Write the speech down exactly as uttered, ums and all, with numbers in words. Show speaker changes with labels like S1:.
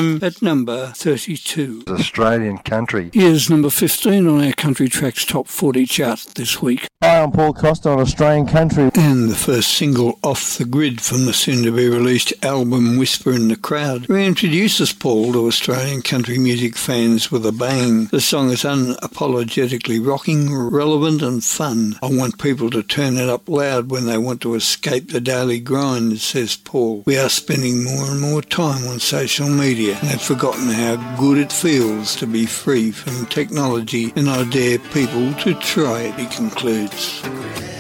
S1: home at number thirty-two.
S2: Australian country.
S1: Here's number fifteen on our Country Tracks Top forty chart this week.
S3: Hi, I'm Paul Costa on Australian Country.
S1: And the first single Off the Grid from the soon-to-be-released album Whisper in the Crowd reintroduces Paul to Australian country music fans with a bang. The song is unapologetically rocking, relevant and fun. I want people to turn it up loud when they want to escape the daily grind, says Paul. We are spending more and more time on social media and have forgotten how good it feels to be free from technology, and I dare people to try it, he concludes.